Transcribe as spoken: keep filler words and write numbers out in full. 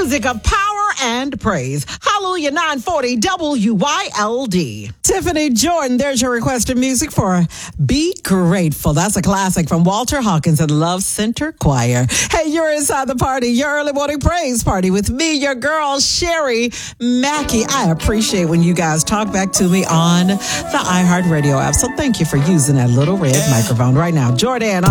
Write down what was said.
music of power and praise. Hallelujah, nine forty W Y L D. Tiffany Jordan, there's your requested music for Be Grateful. That's a classic from Walter Hawkins and Love Center Choir. Hey, you're inside the party, your early morning praise party with me, your girl, Sherry Mackey. I appreciate when you guys talk back to me on the iHeartRadio app. So thank you for using that little red microphone right now. Jordan.